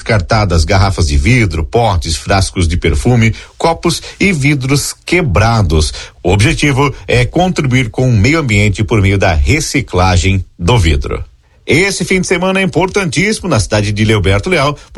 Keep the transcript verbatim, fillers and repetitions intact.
descartadas garrafas de vidro, potes, frascos de perfume, copos e vidros quebrados. O objetivo é contribuir com o meio ambiente por meio da reciclagem do vidro. Esse fim de semana é importantíssimo na cidade de Leoberto Leal,